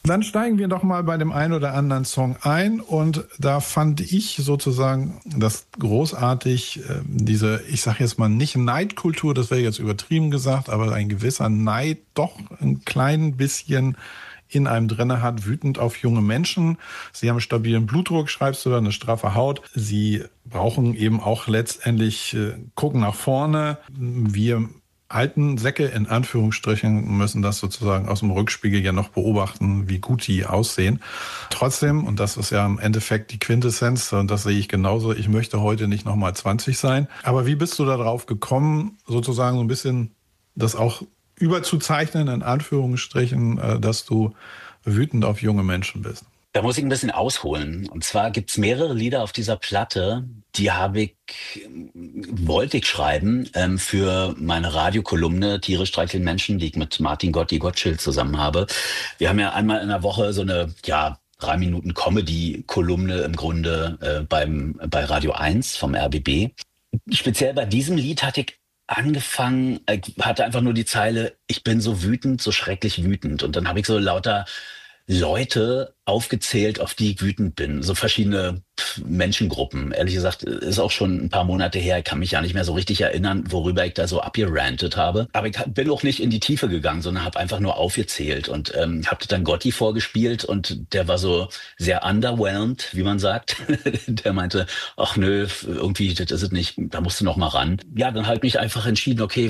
Dann steigen wir doch mal bei dem einen oder anderen Song ein und da fand ich sozusagen das großartig, diese, ich sage jetzt mal nicht Neidkultur, das wäre jetzt übertrieben gesagt, aber ein gewisser Neid doch ein klein bisschen in einem drinne hat, wütend auf junge Menschen. Sie haben stabilen Blutdruck, schreibst du da, eine straffe Haut. Sie brauchen eben auch letztendlich gucken nach vorne. Wir alten Säcke in Anführungsstrichen müssen das sozusagen aus dem Rückspiegel ja noch beobachten, wie gut die aussehen. Trotzdem, und das ist ja im Endeffekt die Quintessenz, und das sehe ich genauso, ich möchte heute nicht nochmal 20 sein. Aber wie bist du darauf gekommen, sozusagen so ein bisschen das auch überzuzeichnen, in Anführungsstrichen, dass du wütend auf junge Menschen bist? Da muss ich ein bisschen ausholen. Und zwar gibt's mehrere Lieder auf dieser Platte, die wollte ich schreiben für meine Radiokolumne Tiere streicheln Menschen, die ich mit Martin Gotti Gottschild zusammen habe. Wir haben ja einmal in der Woche so eine, 3 Minuten Comedy-Kolumne im Grunde bei Radio 1 vom RBB. Speziell bei diesem Lied hatte ich angefangen, hatte einfach nur die Zeile, ich bin so wütend, so schrecklich wütend. Und dann habe ich so lauter Leute aufgezählt, auf die ich wütend bin. So verschiedene Menschengruppen. Ehrlich gesagt, ist auch schon ein paar Monate her. Ich kann mich ja nicht mehr so richtig erinnern, worüber ich da so abgerantet habe. Aber ich bin auch nicht in die Tiefe gegangen, sondern habe einfach nur aufgezählt und habe dann Gotti vorgespielt und der war so sehr underwhelmed, wie man sagt. Der meinte, ach nö, irgendwie, das ist es nicht, da musst du noch mal ran. Ja, dann habe ich mich einfach entschieden, okay,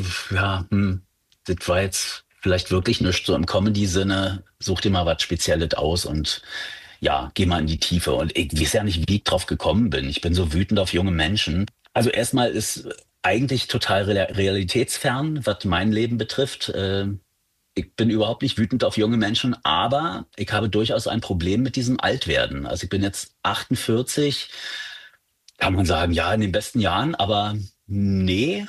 das war jetzt vielleicht wirklich nichts so im Comedy-Sinne, such dir mal was Spezielles aus und ja, geh mal in die Tiefe. Und ich weiß ja nicht, wie ich drauf gekommen bin. Ich bin so wütend auf junge Menschen. Also erstmal ist eigentlich total realitätsfern, was mein Leben betrifft. Ich bin überhaupt nicht wütend auf junge Menschen, aber ich habe durchaus ein Problem mit diesem Altwerden. Also ich bin jetzt 48, kann man sagen, ja, in den besten Jahren, aber nee.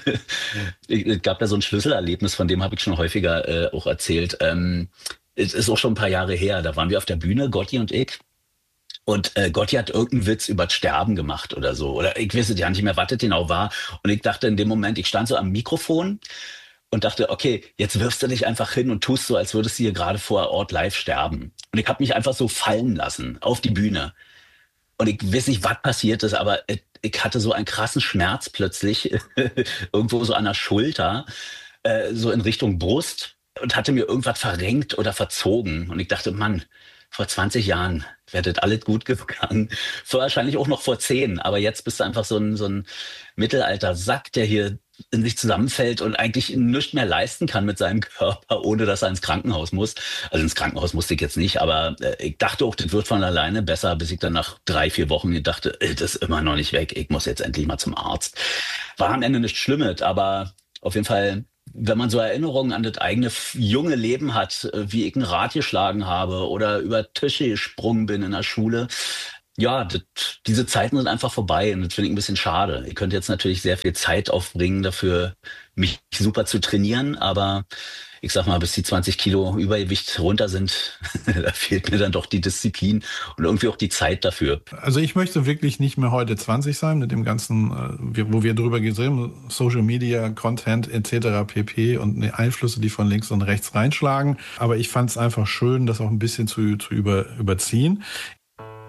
Es gab da so ein Schlüsselerlebnis, von dem habe ich schon häufiger auch erzählt. Es ist auch schon ein paar Jahre her, da waren wir auf der Bühne, Gotti und ich. Und Gotti hat irgendeinen Witz über das Sterben gemacht oder so. Oder ich weiß ja nicht mehr, was das genau war. Und ich dachte in dem Moment, ich stand so am Mikrofon und dachte, okay, jetzt wirfst du dich einfach hin und tust so, als würdest du hier gerade vor Ort live sterben. Und ich habe mich einfach so fallen lassen auf die Bühne. Und ich weiß nicht, was passiert ist, aber ich hatte so einen krassen Schmerz plötzlich irgendwo so an der Schulter, so in Richtung Brust und hatte mir irgendwas verrenkt oder verzogen. Und ich dachte, Mann, vor 20 Jahren wäre das alles gut gegangen. Wahrscheinlich auch noch vor 10. Aber jetzt bist du einfach so ein mittelalter Sack, der hier in sich zusammenfällt und eigentlich nichts mehr leisten kann mit seinem Körper, ohne dass er ins Krankenhaus muss. Also ins Krankenhaus musste ich jetzt nicht, aber ich dachte auch, das wird von alleine besser, bis ich dann nach 3-4 Wochen dachte, das ist immer noch nicht weg, ich muss jetzt endlich mal zum Arzt. War am Ende nichts Schlimmes, aber auf jeden Fall, wenn man so Erinnerungen an das eigene junge Leben hat, wie ich ein Rad geschlagen habe oder über Tische gesprungen bin in der Schule, ja, diese Zeiten sind einfach vorbei und das finde ich ein bisschen schade. Ich könnte jetzt natürlich sehr viel Zeit aufbringen dafür, mich super zu trainieren, aber ich sag mal, bis die 20 Kilo Übergewicht runter sind, da fehlt mir dann doch die Disziplin und irgendwie auch die Zeit dafür. Also ich möchte wirklich nicht mehr heute 20 sein mit dem ganzen, wo wir drüber gesehen haben, Social Media, Content etc. pp. Und die Einflüsse, die von links und rechts reinschlagen. Aber ich fand es einfach schön, das auch ein bisschen zu überziehen.